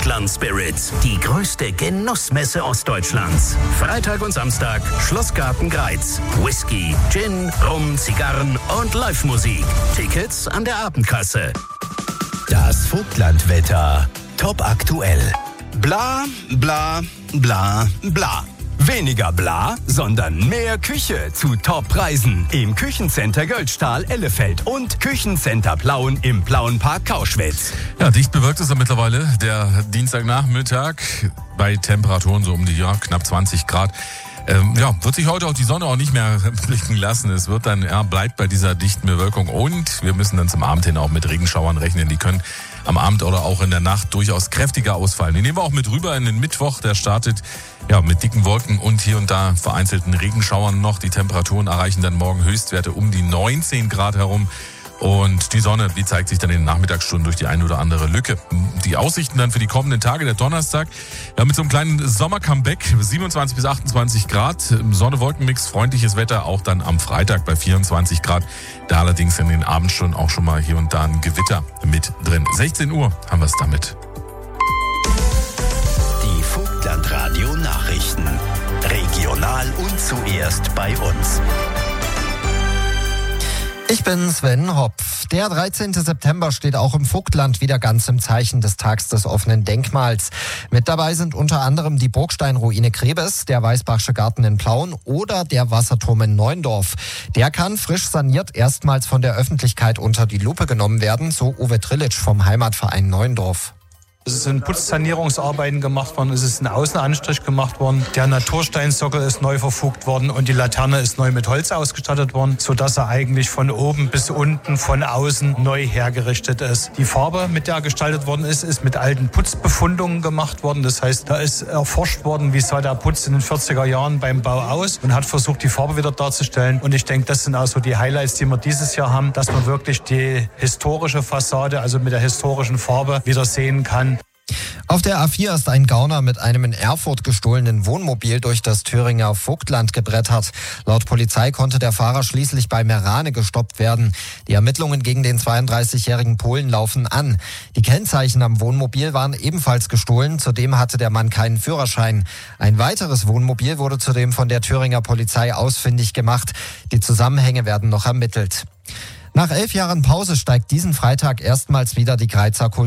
Vogtland Spirit, die größte Genussmesse Ostdeutschlands. Freitag und Samstag, Schlossgarten Greiz. Whisky, Gin, Rum, Zigarren und Live-Musik. Tickets an der Abendkasse. Das Vogtlandwetter. Top aktuell. Bla, bla, bla, bla. Weniger bla, sondern mehr Küche zu Top-Preisen im Küchencenter Göldstahl Ellefeld und Küchencenter Plauen im Plauenpark Kauschwitz. Ja, dicht bewölkt ist er mittlerweile, der Dienstagnachmittag, bei Temperaturen so um die knapp 20 Grad. Wird sich heute auch die Sonne auch nicht mehr blicken lassen. Es wird dann, bleibt bei dieser dichten Bewölkung und wir müssen dann zum Abend hin auch mit Regenschauern rechnen. Die können am Abend oder auch in der Nacht durchaus kräftiger ausfallen. Die nehmen wir auch mit rüber in den Mittwoch. Der startet mit dicken Wolken und hier und da vereinzelten Regenschauern noch. Die Temperaturen erreichen dann morgen Höchstwerte um die 19 Grad herum. Und die Sonne, die zeigt sich dann in den Nachmittagsstunden durch die eine oder andere Lücke. Die Aussichten dann für die kommenden Tage, der Donnerstag, mit so einem kleinen Sommer-Comeback, 27 bis 28 Grad, Sonne-Wolken-Mix, freundliches Wetter, auch dann am Freitag bei 24 Grad. Da allerdings in den Abendstunden auch schon mal hier und da ein Gewitter mit drin. 16 Uhr haben wir es damit. Die Vogtland-Radio Nachrichten. Regional und zuerst bei uns. Ich bin Sven Hopf. Der 13. September steht auch im Vogtland wieder ganz im Zeichen des Tags des offenen Denkmals. Mit dabei sind unter anderem die Burgsteinruine Krebes, der Weißbachsche Garten in Plauen oder der Wasserturm in Neuendorf. Der kann frisch saniert erstmals von der Öffentlichkeit unter die Lupe genommen werden, so Uwe Trillitsch vom Heimatverein Neuendorf. Es sind Putzsanierungsarbeiten gemacht worden, es ist ein Außenanstrich gemacht worden. Der Natursteinsockel ist neu verfugt worden und die Laterne ist neu mit Holz ausgestattet worden, sodass er eigentlich von oben bis unten, von außen neu hergerichtet ist. Die Farbe, mit der er gestaltet worden ist mit alten Putzbefundungen gemacht worden. Das heißt, da ist erforscht worden, wie sah der Putz in den 40er Jahren beim Bau aus und hat versucht, die Farbe wieder darzustellen. Und ich denke, das sind auch so die Highlights, die wir dieses Jahr haben, dass man wirklich die historische Fassade, also mit der historischen Farbe, wieder sehen kann. Auf der A4 ist ein Gauner mit einem in Erfurt gestohlenen Wohnmobil durch das Thüringer Vogtland gebrettert. Laut Polizei konnte der Fahrer schließlich bei Merane gestoppt werden. Die Ermittlungen gegen den 32-jährigen Polen laufen an. Die Kennzeichen am Wohnmobil waren ebenfalls gestohlen. Zudem hatte der Mann keinen Führerschein. Ein weiteres Wohnmobil wurde zudem von der Thüringer Polizei ausfindig gemacht. Die Zusammenhänge werden noch ermittelt. Nach 11 Jahren Pause steigt diesen Freitag erstmals wieder die Greizer